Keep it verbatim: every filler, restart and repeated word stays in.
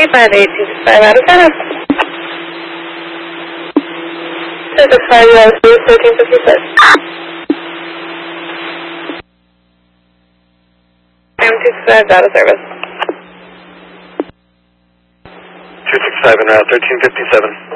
eight five eight two six five out of center. two six five, U S D, thirteen fifty-six. I am two six five, out of service. two six five en route, thirteen fifty-seven.